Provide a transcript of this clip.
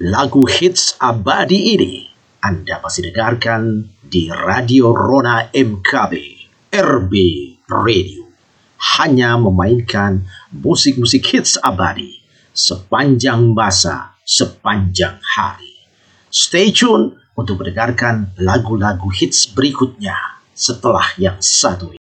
Lagu hits abadi ini Anda pasti dengarkan di Radio Rona MKB, RB Radio. Hanya memainkan musik-musik hits abadi sepanjang masa, sepanjang hari. Stay tune untuk mendengarkan lagu-lagu hits berikutnya setelah yang satu ini.